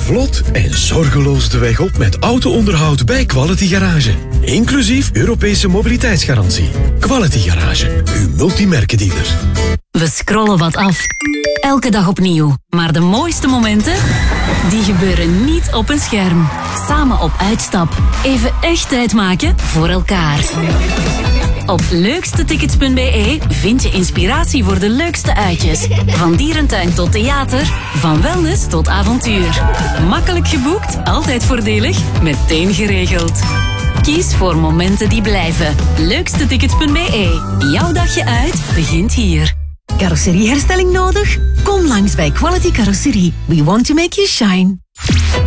vlot en zorgeloos de weg op met auto-onderhoud bij Quality Garage. Inclusief Europese mobiliteitsgarantie. Quality Garage, uw multimerkendealer. We scrollen wat af. Elke dag opnieuw. Maar de mooiste momenten, die gebeuren niet op een scherm. Samen op uitstap. Even echt tijd maken voor elkaar. Op leukstetickets.be vind je inspiratie voor de leukste uitjes. Van dierentuin tot theater, van wellness tot avontuur. Makkelijk geboekt, altijd voordelig, meteen geregeld. Kies voor momenten die blijven. Leukstetickets.be. Jouw dagje uit begint hier. Carrosserieherstelling nodig? Kom langs bij Quality Carrosserie. We want to make you shine.